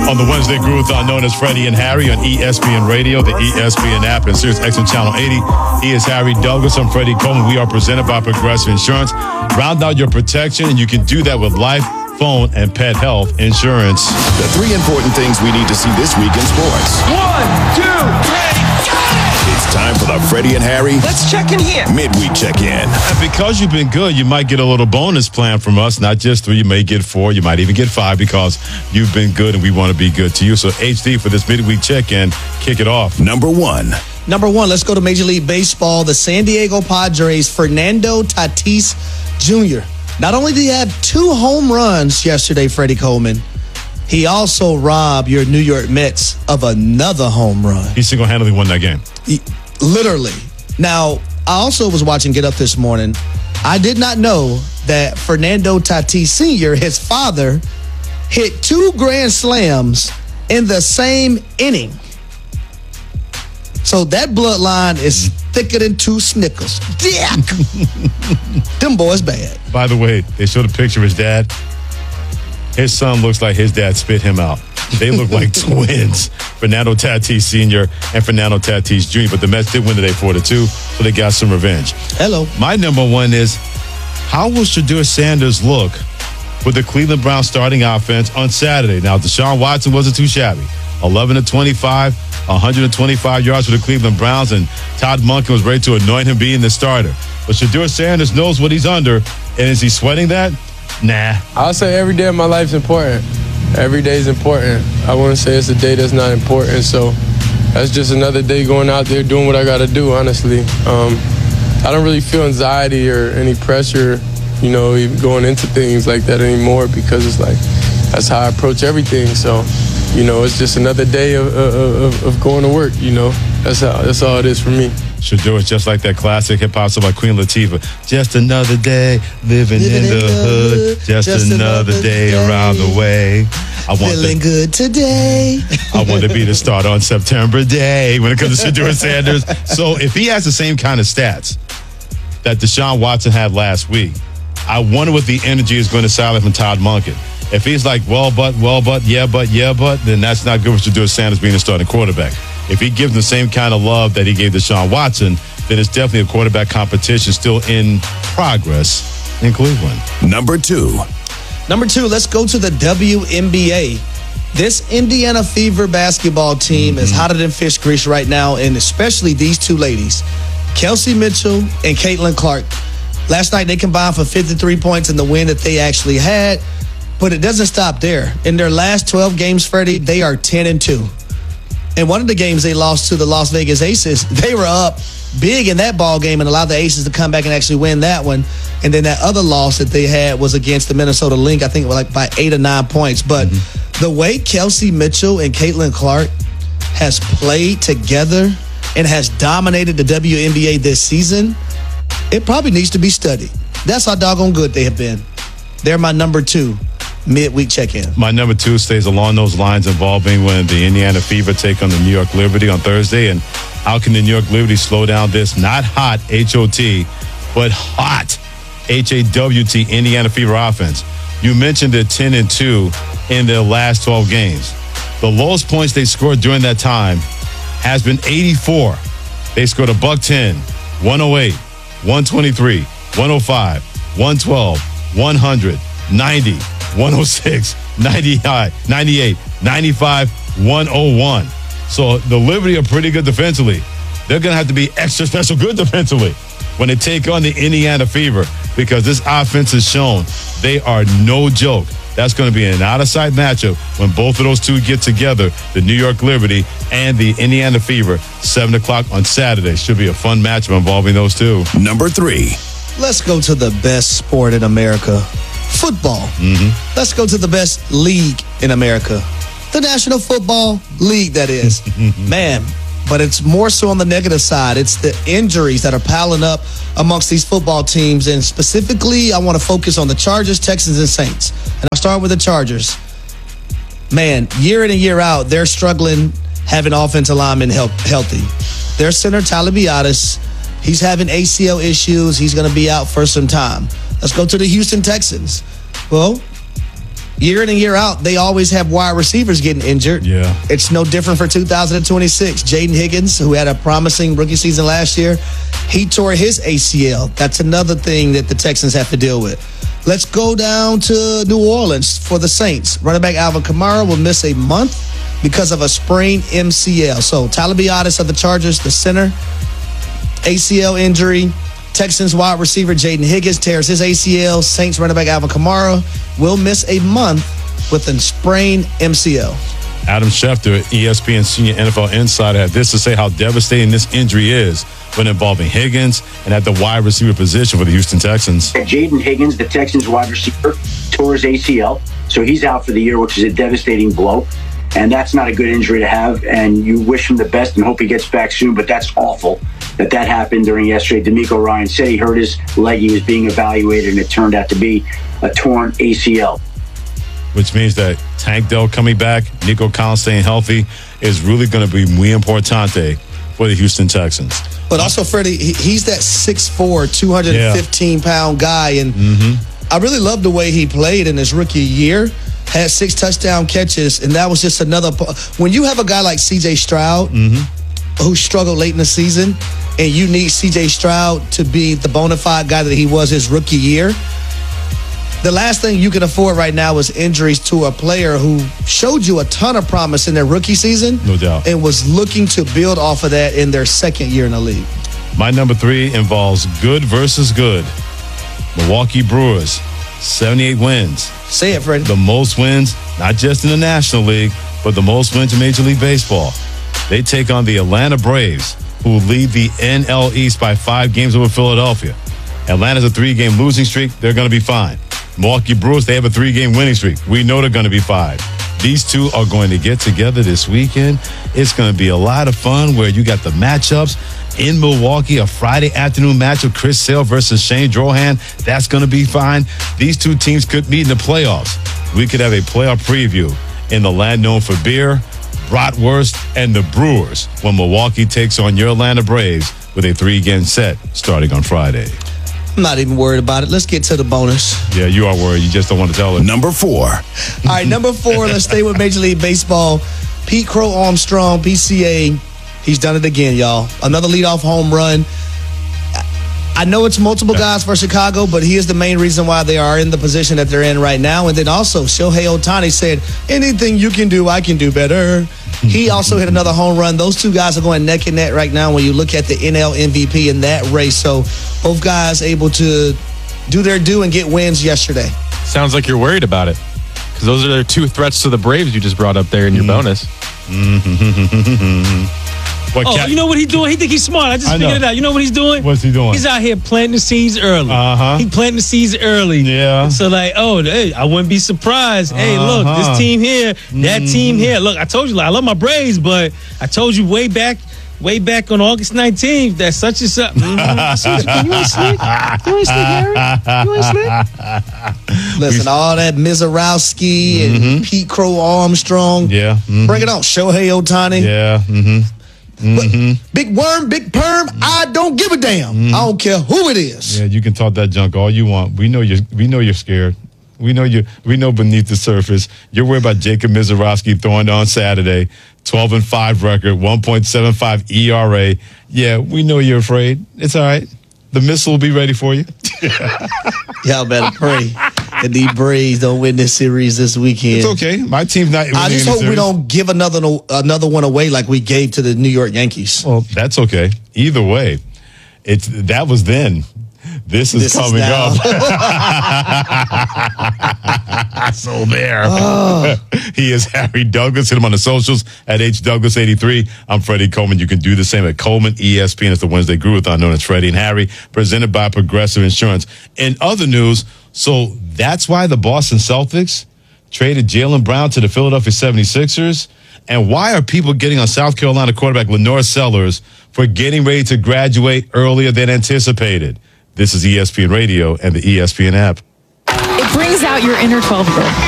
On the Wednesday Groove, known as Freddie and Harry on ESPN Radio, the ESPN app, and Sirius XM Channel 80. He is Harry Douglas. I'm Freddie Coleman. We are presented by Progressive Insurance. Round out your protection, and you can do that with life, phone, and pet health insurance. The three important things we need to see this week in sports. 1, 2, 3, It's time for the Freddie and Harry. let's check in here. Midweek check-in. And because you've been good, you might get a little bonus plan from us. Not just 3, you may get 4, you might even get 5 because you've been good and we want to be good to you. So HD for this midweek check-in, kick it off. Number 1. Number 1, let's go to Major League Baseball. The San Diego Padres, Fernando Tatis Jr. Not only did he have 2 home runs yesterday, Freddie Coleman, he also robbed your New York Mets of another home run. He single-handedly won that game. Literally. Now, I also was watching Get Up this morning. I did not know that Fernando Tatis Sr., his father, hit 2 grand slams in the same inning. So that bloodline is thicker than 2 Snickers. Dick! Them boys bad. By the way, they showed a picture of his dad. His son looks like his dad spit him out. They look like twins, Fernando Tatis Sr. and Fernando Tatis Jr. But the Mets did win today 4-2, so they got some revenge. Hello. My number 1 is, how will Shedeur Sanders look with the Cleveland Browns starting offense on Saturday? Now, Deshaun Watson wasn't too shabby. 11-25, 125 yards for the Cleveland Browns, and Todd Monken was ready to anoint him being the starter. But Shedeur Sanders knows what he's under, and is he sweating that? Nah. I'll say every day of my life is important. Every day is important. I wouldn't say it's a day that's not important. So that's just another day going out there doing what I got to do, honestly. I don't really feel anxiety or any pressure, even going into things like that anymore because it's like that's how I approach everything. So, it's just another day of going to work, That's all it is for me. Shedeur is just like that classic hip-hop song by Queen Latifah. Just another day living in the hood. Just another day around the way. Feeling good today. I want to be the starter on September Day when it comes to Shedeur Sanders. So if he has the same kind of stats that Deshaun Watson had last week, I wonder what the energy is going to sound like from Todd Monken. If he's like, well, but, yeah, but, then that's not good for Shedeur Sanders being the starting quarterback. If he gives the same kind of love that he gave Deshaun Watson, then it's definitely a quarterback competition still in progress in Cleveland. Number 2. Number 2, let's go to the WNBA. This Indiana Fever basketball team is hotter than fish grease right now, and especially these 2 ladies, Kelsey Mitchell and Caitlin Clark. Last night, they combined for 53 points in the win that they actually had, but it doesn't stop there. In their last 12 games, Freddie, they are 10-2. In one of the games they lost to the Las Vegas Aces, they were up big in that ball game and allowed the Aces to come back and actually win that one. And then that other loss that they had was against the Minnesota Lynx, I think it was like by 8 or 9 points. But the way Kelsey Mitchell and Caitlin Clark has played together and has dominated the WNBA this season, it probably needs to be studied. That's how doggone good they have been. They're my number 2. Midweek check-in. My number 2 stays along those lines, involving when the Indiana Fever take on the New York Liberty on Thursday. And how can the New York Liberty slow down this not hot H-O-T, but hot H-A-W-T Indiana Fever offense? You mentioned they're 10-2 in their last 12 games. The lowest points they scored during that time has been 84. They scored $110, 108, 123, 105, 112, 100, 90, 106, 98, 95, 101. So the Liberty are pretty good defensively. They're going to have to be extra special good defensively when they take on the Indiana Fever, because this offense has shown they are no joke. That's going to be an out-of-sight matchup when both of those 2 get together, the New York Liberty and the Indiana Fever, 7 o'clock on Saturday. Should be a fun matchup involving those 2. Number 3. Let's go to the best sport in America. Football. Let's go to the best league in America. The National Football League, that is. Man, but it's more so on the negative side. It's the injuries that are piling up amongst these football teams. And specifically, I want to focus on the Chargers, Texans, and Saints. And I'll start with the Chargers. Man, year in and year out, they're struggling having offensive linemen healthy. Their center, Tyler Biadasz, he's having ACL issues. He's going to be out for some time. Let's go to the Houston Texans. Well, year in and year out, they always have wide receivers getting injured. Yeah. It's no different for 2026. Jaden Higgins, who had a promising rookie season last year, he tore his ACL. That's another thing that the Texans have to deal with. Let's go down to New Orleans for the Saints. Running back Alvin Kamara will miss a month because of a sprained MCL. So Tyler Biadasz of the Chargers, the center, ACL injury. Texans wide receiver Jaden Higgins tears his ACL. Saints running back Alvin Kamara will miss a month with a sprained MCL. Adam Schefter, ESPN senior NFL insider, had this to say how devastating this injury is when involving Higgins and at the wide receiver position for the Houston Texans. Jaden Higgins, the Texans wide receiver, tore his ACL, so he's out for the year, which is a devastating blow. And that's not a good injury to have, and you wish him the best and hope he gets back soon, but that's awful that happened during yesterday. D'Amico Ryan said he hurt his leg. He was being evaluated, and it turned out to be a torn ACL. Which means that Tank Dell coming back, Nico Collins staying healthy is really going to be muy importante for the Houston Texans. But also, Freddie, he's that 6'4", 215-pound guy, and I really love the way he played in his rookie year. Had 6 touchdown catches, and that was just another. When you have a guy like C.J. Stroud, who struggled late in the season, and you need C.J. Stroud to be the bona fide guy that he was his rookie year, the last thing you can afford right now is injuries to a player who showed you a ton of promise in their rookie season. No doubt. And was looking to build off of that in their second year in the league. My number 3 involves good versus good. Milwaukee Brewers, 78 wins. Say it, Freddie. The most wins, not just in the National League, but the most wins in Major League Baseball. They take on the Atlanta Braves, who lead the NL East by 5 games over Philadelphia. Atlanta's a 3-game losing streak. They're going to be fine. Milwaukee Brewers, they have a 3-game winning streak. We know they're going to be fine. These two are going to get together this weekend. It's going to be a lot of fun where you got the matchups in Milwaukee, a Friday afternoon matchup, Chris Sale versus Shane Drohan. That's going to be fine. These two teams could meet in the playoffs. We could have a playoff preview in the land known for beer, bratwurst, and the Brewers when Milwaukee takes on your Atlanta Braves with a 3-game set starting on Friday. I'm not even worried about it. Let's get to the bonus. Yeah, you are worried. You just don't want to tell it. Number 4. All right, number 4, let's stay with Major League Baseball. Pete Crow Armstrong, PCA, he's done it again, y'all. Another leadoff home run. I know it's multiple guys for Chicago, but he is the main reason why they are in the position that they're in right now. And then also, Shohei Ohtani said, anything you can do, I can do better. He also hit another home run. Those two guys are going neck and neck right now when you look at the NL MVP in that race. So both guys able to do their due and get wins yesterday. Sounds like you're worried about it, because those are the 2 threats to the Braves you just brought up there in your bonus. You know what he's doing? He think he's smart. I just figured it out. You know what he's doing? What's he doing? He's out here planting the seeds early. He planting the seeds early. Yeah. So like, hey, I wouldn't be surprised. Hey, look, this team here, that team here. Look, I told you, I love my Braves, but I told you way back on August 19th that such and such. I see what you ain't slick. You ain't slick, Harry. You ain't slick. Listen, all that Mizorowski and Pete Crow Armstrong. Yeah. Bring it on. Shohei Ohtani. Yeah. But big worm, big perm, I don't give a damn. I don't care who it is. Yeah, you can talk that junk all you want. We know you're scared. We know beneath the surface. You're worried about Jacob Mizorowski throwing on Saturday, 12-5 record, 1.75 ERA. Yeah, we know you're afraid. It's all right. The missile will be ready for you. Y'all better pray that these Braves don't win this series this weekend. It's okay. My team's not winning. I just hope we don't give another one away like we gave to the New York Yankees. Well, that's okay. Either way, that was then. This is coming up. So there. He is Harry Douglas. Hit him on the socials at HDouglas83. I'm Freddie Coleman. You can do the same at Coleman ESPN. It's the Wednesday Groove-a-thon known as Freddie and Harry, presented by Progressive Insurance. In other news, so that's why the Boston Celtics traded Jaylen Brown to the Philadelphia 76ers. And why are people getting on South Carolina quarterback Lenore Sellers for getting ready to graduate earlier than anticipated? This is ESPN Radio and the ESPN app. It brings out your inner 12-year-old.